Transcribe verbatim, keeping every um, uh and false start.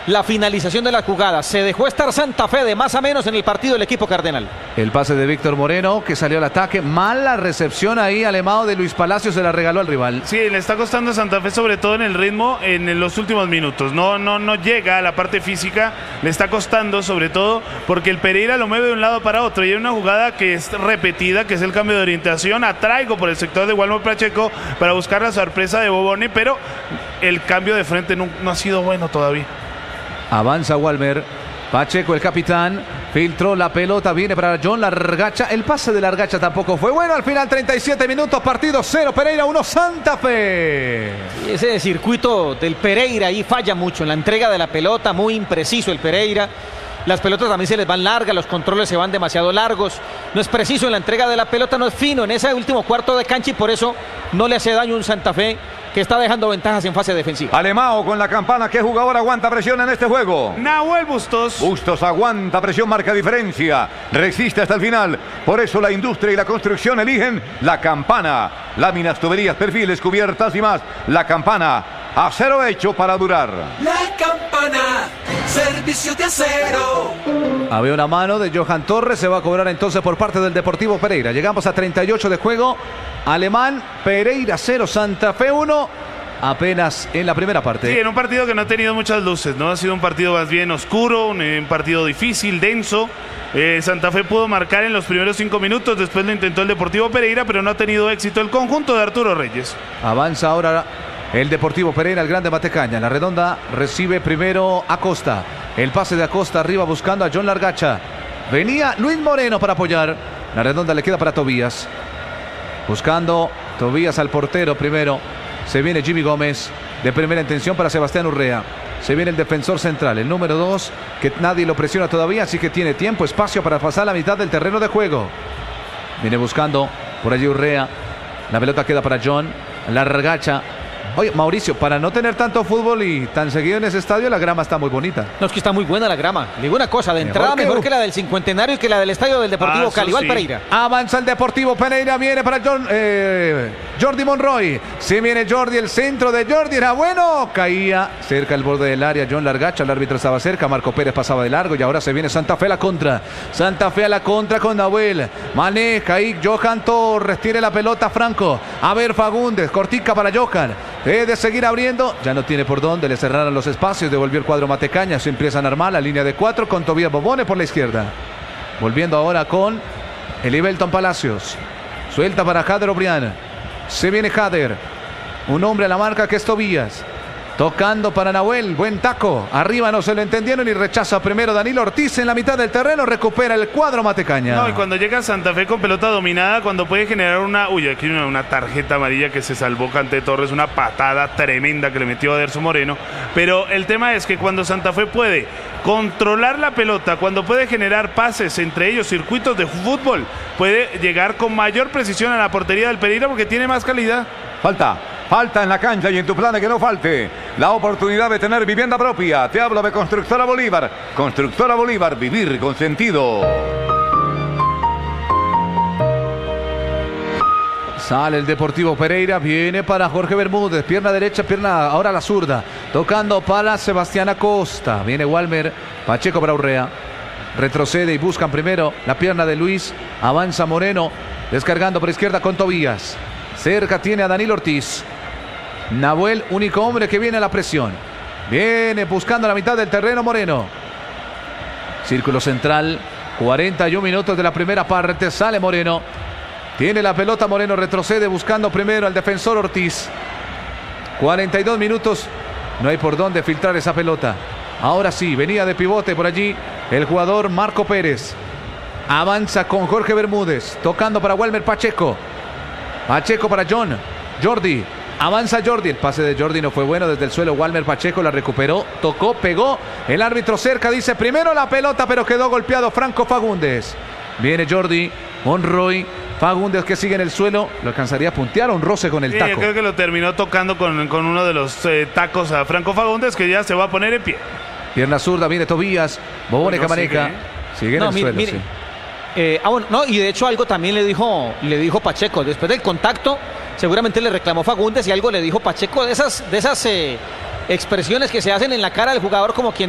la finalización de la jugada. Se dejó estar Santa Fe de más a menos en el partido del equipo cardenal. El pase de Víctor Moreno que salió al ataque. Mala recepción ahí, alemado de Luis Palacio, se la regaló al rival. Sí, le está costando a Santa Fe sobre todo en el ritmo en los últimos minutos. No, no, no llega a la parte física, le está costando sobre todo porque el Pereira lo mueve de un lado para otro y hay una jugada que es repetida, que es el cambio de orientación. Atraigo por el sector de Walmer Pacheco para buscar la sorpresa de Bobone, pero el cambio de frente no, no ha sido bueno todavía. Avanza Walmer Pacheco, el capitán, filtró la pelota, viene para John Largacha. El pase de Largacha tampoco fue bueno. Al final treinta y siete minutos, partido cero, Pereira uno, Santa Fe. Y ese circuito del Pereira ahí falla mucho en la entrega de la pelota, muy impreciso el Pereira. Las pelotas también se les van largas, los controles se van demasiado largos. No es preciso en la entrega de la pelota, no es fino en ese último cuarto de cancha y por eso no le hace daño un Santa Fe que está dejando ventajas en fase defensiva. Alemão con la campana. ¿Qué jugador aguanta presión en este juego? Nahuel Bustos. Bustos aguanta presión, marca diferencia, resiste hasta el final. Por eso la industria y la construcción eligen la campana. Láminas, tuberías, perfiles, cubiertas y más. La campana, acero hecho para durar. La campana, servicio de acero. Había una mano de Johan Torres, se va a cobrar entonces por parte del Deportivo Pereira. Llegamos a treinta y ocho de juego. Alemán, Pereira cero, Santa Fe uno, apenas en la primera parte. Sí, en un partido que no ha tenido muchas luces, ¿no? Ha sido un partido más bien oscuro, un, un partido difícil, denso. Eh, Santa Fe pudo marcar en los primeros cinco minutos, después lo intentó el Deportivo Pereira, pero no ha tenido éxito el conjunto de Arturo Reyes. Avanza ahora el Deportivo Pereira, el grande Matecaña. La redonda recibe primero Acosta. El pase de Acosta arriba buscando a John Largacha. Venía Luis Moreno para apoyar. La redonda le queda para Tobías. Buscando Tobías al portero primero. Se viene Jimmy Gómez de primera intención para Sebastián Urrea. Se viene el defensor central, el número dos, que nadie lo presiona todavía, así que tiene tiempo, espacio para pasar la mitad del terreno de juego. Viene buscando por allí Urrea. La pelota queda para John Largacha. Oye, Mauricio, para no tener tanto fútbol y tan seguido en ese estadio, la grama está muy bonita. No, es que está muy buena la grama. Le digo una cosa, de entrada mejor, mejor que la del Cincuentenario y que la del estadio del Deportivo ah, Cali. Sí. Pereira. Avanza el Deportivo Pereira, viene para John, eh, Jordi Monroy. Sí viene Jordi, el centro de Jordi era bueno. Caía cerca el borde del área John Largacha, el árbitro estaba cerca, Marco Pérez pasaba de largo y ahora se viene Santa Fe a la contra. Santa Fe a la contra con Nahuel. Maneja ahí Johan Torres, tiene la pelota Franco. A ver Fagundes, cortica para Johan. Debe seguir abriendo, ya no tiene por dónde, le cerraron los espacios, devolvió el cuadro Matecaña, se empieza a armar la línea de cuatro con Tobías Bobone por la izquierda. Volviendo ahora con Elibelton Palacios, suelta para Jader Obrián, se viene Jader, un hombre a la marca que es Tobías, tocando para Nahuel, buen taco, arriba no se lo entendieron y rechaza primero Danilo Ortiz en la mitad del terreno, recupera el cuadro Matecaña. No, y cuando llega Santa Fe con pelota dominada, cuando puede generar una, uy, aquí una, una tarjeta amarilla que se salvó Cante Torres, una patada tremenda que le metió a Derso Moreno, pero el tema es que cuando Santa Fe puede controlar la pelota, cuando puede generar pases, entre ellos circuitos de fútbol, puede llegar con mayor precisión a la portería del Pereira porque tiene más calidad. Falta. Falta en la cancha y en tu plan de que no falte la oportunidad de tener vivienda propia. Te hablo de Constructora Bolívar. Constructora Bolívar, vivir con sentido. Sale el Deportivo Pereira, viene para Jorge Bermúdez, pierna derecha, pierna ahora la zurda, tocando para Sebastián Acosta. Viene Walmer Pacheco para Urrea. Retrocede y buscan primero la pierna de Luis. Avanza Moreno, descargando por izquierda con Tobías. Cerca tiene a Danilo Ortiz. Nahuel, único hombre que viene a la presión. Viene buscando la mitad del terreno Moreno. Círculo central, cuarenta y un minutos de la primera parte. Sale Moreno. Tiene la pelota Moreno, retrocede buscando primero al defensor Ortiz. cuarenta y dos minutos. No hay por dónde filtrar esa pelota. Ahora sí, venía de pivote por allí el jugador Marco Pérez. Avanza con Jorge Bermúdez. Tocando para Walmer Pacheco. Pacheco para John. Jordi. Avanza Jordi. El pase de Jordi no fue bueno. Desde el suelo Walmer Pacheco la recuperó. Tocó, pegó. El árbitro cerca dice primero la pelota, pero quedó golpeado Franco Fagundes. Viene Jordi. Monroy. Fagundes que sigue en el suelo. Lo alcanzaría a puntear, un roce con el taco. Sí, creo que lo terminó tocando con, con uno de los eh, tacos a Franco Fagundes, que ya se va a poner en pie. Pierna zurda, viene Tobías. Bobone no, Camareca. Sigue, ¿eh? sigue en no, el mire, suelo. Mire. Sí. Eh, ah, bueno, no, y de hecho algo también le dijo, le dijo Pacheco. Después del contacto, seguramente le reclamó Fagundes y algo le dijo Pacheco de esas, de esas eh, expresiones que se hacen en la cara del jugador como quien